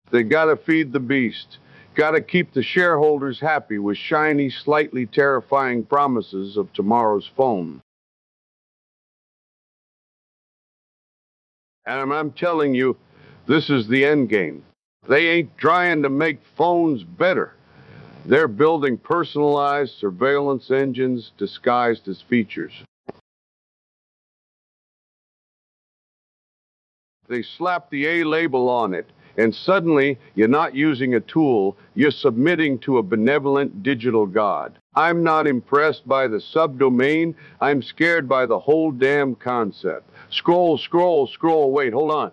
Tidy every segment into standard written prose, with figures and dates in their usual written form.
They gotta feed the beast. Gotta keep the shareholders happy with shiny, slightly terrifying promises of tomorrow's phone. And I'm telling you, this is the end game. They ain't trying to make phones better. They're building personalized surveillance engines disguised as features. They slap the A label on it, and suddenly you're not using a tool, you're submitting to a benevolent digital god. I'm not impressed by the subdomain, I'm scared by the whole damn concept. Scroll, scroll, scroll, wait, hold on.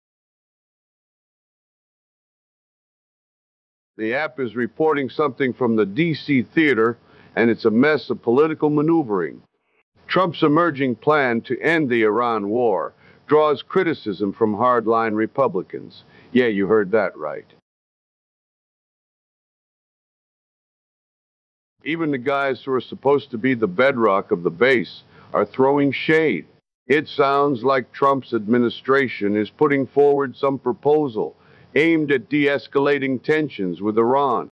The app is reporting something from the DC theater, and it's a mess of political maneuvering. Trump's emerging plan to end the Iran war draws criticism from hardline Republicans. Yeah, you heard that right. Even the guys who are supposed to be the bedrock of the base are throwing shade. It sounds like Trump's administration is putting forward some proposal aimed at de-escalating tensions with Iran.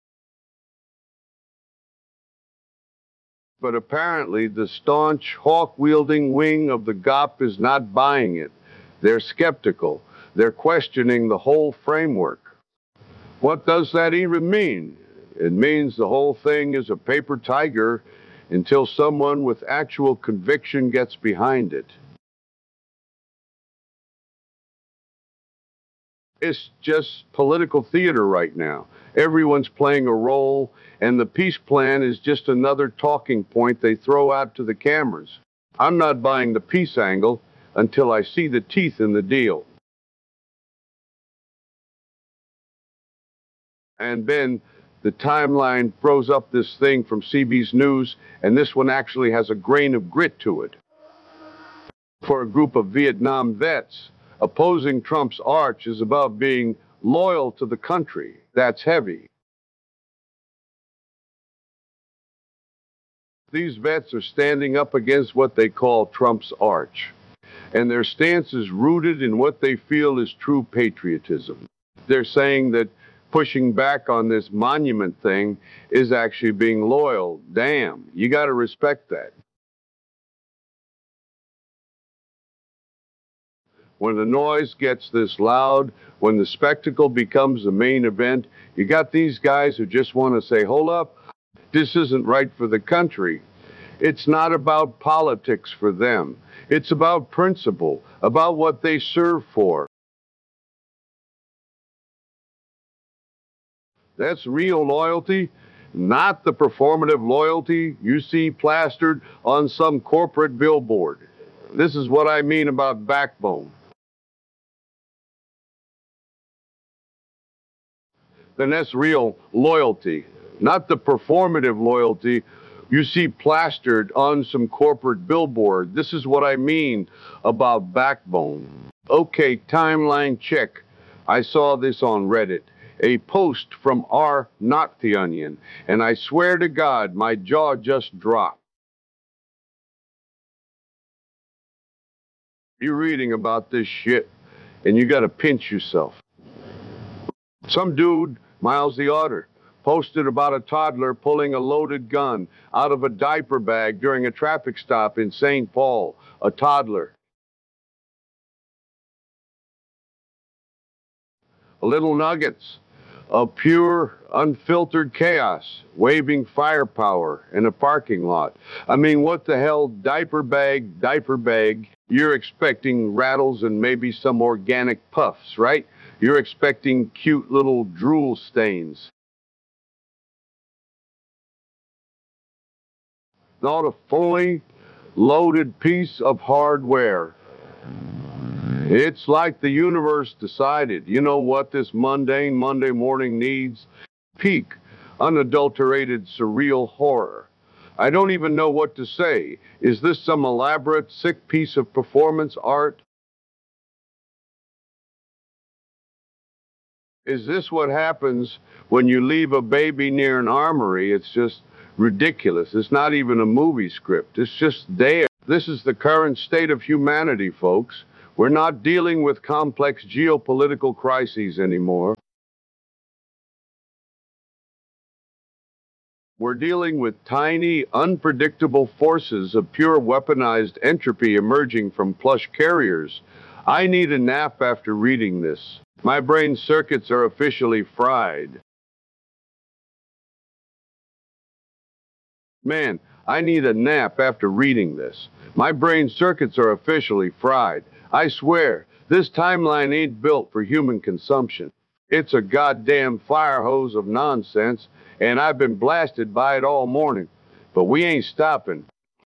But apparently the staunch, hawk-wielding wing of the GOP is not buying it. They're skeptical. They're questioning the whole framework. What does that even mean? It means the whole thing is a paper tiger until someone with actual conviction gets behind it. It's just political theater right now. Everyone's playing a role, and the peace plan is just another talking point they throw out to the cameras. I'm not buying the peace angle until I see the teeth in the deal. And then the timeline throws up this thing from CBS News, and this one actually has a grain of grit to it. For a group of Vietnam vets, opposing Trump's arch is about being loyal to the country. That's heavy. These vets are standing up against what they call Trump's arch, and their stance is rooted in what they feel is true patriotism. They're saying that pushing back on this monument thing is actually being loyal. Damn, you got to respect that. When the noise gets this loud, when the spectacle becomes the main event, you got these guys who just want to say, hold up, this isn't right for the country. It's not about politics for them. It's about principle, about what they serve for. That's real loyalty, not the performative loyalty you see plastered on some corporate billboard. This is what I mean about backbone. Then that's real loyalty, not the performative loyalty you see plastered on some corporate billboard. This is what I mean about backbone. Okay, timeline check. I saw this on Reddit. A post from R. Not the Onion, and I swear to God, my jaw just dropped. You're reading about this shit, and you gotta pinch yourself. Some dude, Miles the Otter, posted about a toddler pulling a loaded gun out of a diaper bag during a traffic stop in St. Paul. A toddler. Little nuggets of pure, unfiltered chaos, waving firepower in a parking lot. I mean, what the hell, diaper bag, diaper bag? You're expecting rattles and maybe some organic puffs, right? You're expecting cute little drool stains. Not a fully loaded piece of hardware. It's like the universe decided, you know what this mundane Monday morning needs? Peak, unadulterated, surreal horror. I don't even know what to say. Is this some elaborate, sick piece of performance art? Is this what happens when you leave a baby near an armory? It's just ridiculous. It's not even a movie script. It's just there. This is the current state of humanity, folks. We're not dealing with complex geopolitical crises anymore. we're dealing with tiny, unpredictable forces of pure weaponized entropy emerging from plush carriers. I need a nap after reading this. My brain circuits are officially fried. Man, I need a nap after reading this. My brain circuits are officially fried. I swear, this timeline ain't built for human consumption. It's a goddamn fire hose of nonsense, and I've been blasted by it all morning. But we ain't stopping.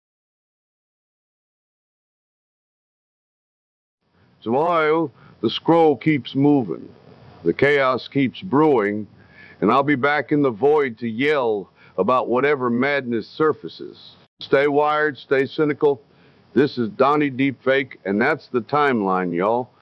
Tomorrow, the scroll keeps moving. The chaos keeps brewing, and I'll be back in the void to yell about whatever madness surfaces. Stay wired, stay cynical. This is Donnie Deepfake, and that's the timeline, y'all.